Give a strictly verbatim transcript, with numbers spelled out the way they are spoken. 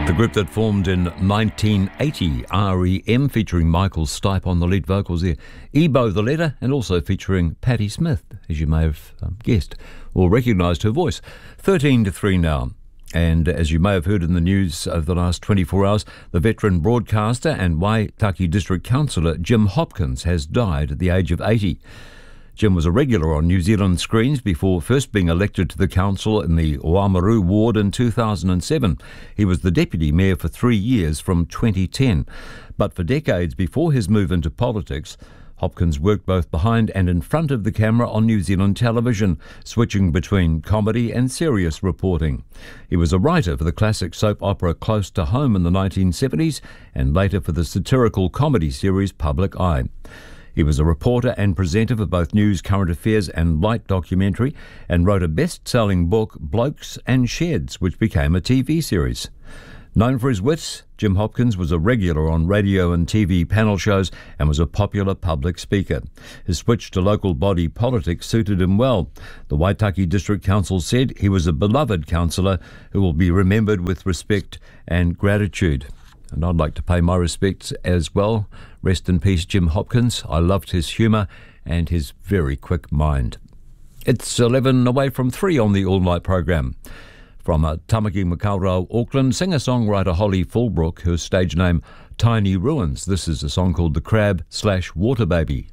The group that formed in nineteen eighty, R E M, featuring Michael Stipe on the lead vocals there, Ebo the letter, and also featuring Patti Smith, as you may have um, guessed or recognised her voice. thirteen to three now. And as you may have heard in the news over the last twenty-four hours, the veteran broadcaster and Waitaki District Councillor Jim Hopkins has died at the age of eighty. Jim was a regular on New Zealand screens before first being elected to the council in the Oamaru ward in two thousand seven. He was the deputy mayor for three years from twenty ten. But for decades before his move into politics, Hopkins worked both behind and in front of the camera on New Zealand television, switching between comedy and serious reporting. He was a writer for the classic soap opera Close to Home in the nineteen seventies and later for the satirical comedy series Public Eye. He was a reporter and presenter for both news, current affairs and light documentary, and wrote a best-selling book, Blokes and Sheds, which became a T V series. Known for his wits, Jim Hopkins was a regular on radio and T V panel shows and was a popular public speaker. His switch to local body politics suited him well. The Waitaki District Council said he was a beloved councillor who will be remembered with respect and gratitude. And I'd like to pay my respects as well. Rest in peace, Jim Hopkins. I loved his humour and his very quick mind. It's eleven away from three on the all-night program. From uh, Tamaki Makaurau, Auckland, singer-songwriter Holly Fulbrook, her stage name Tiny Ruins. This is a song called The Crab slash Water Baby.